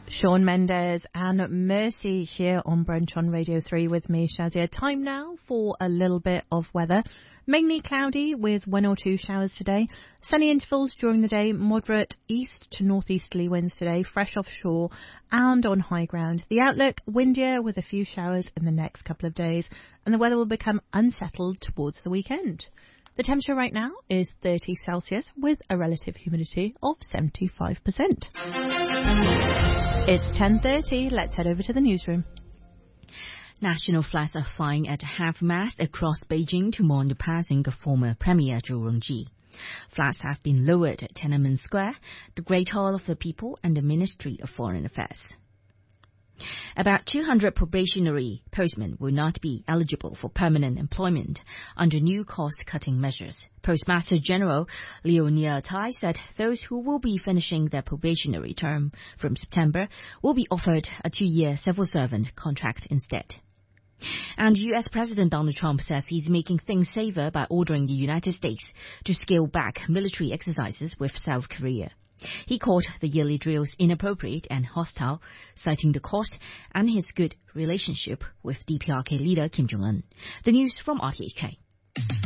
Shawn Mendes and Mercy here on Brunch on Radio 3 with me, Shazia. Time now for a little bit of weather. Mainly cloudy with 1 or 2 showers today. Sunny intervals during the day, moderate east to northeasterly winds today, fresh offshore and on high ground. The outlook, windier with a few showers in the next couple of days, and the weather will become unsettled towards the weekend. The temperature right now is 30 Celsius with a relative humidity of 75%. It's 10:30. Let's head over to the newsroom. National flags are flying at half-mast across Beijing to mourn the passing of former Premier Zhou Rongji. Flags have been lowered at Tiananmen Square, the Great Hall of the People, and the Ministry of Foreign Affairs. About 200 probationary postmen will not be eligible for permanent employment under new cost-cutting measures. Postmaster General Liu Niatai said those who will be finishing their probationary term from September will be offered a 2-year civil servant contract instead. And U.S. President Donald Trump says he's making things safer by ordering the United States to scale back military exercises with South Korea. He called the yearly drills inappropriate and hostile, citing the cost and his good relationship with DPRK leader Kim Jong-un. The news from RTHK.